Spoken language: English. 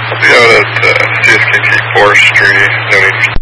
I'll be out at CSKT Forestry, no need for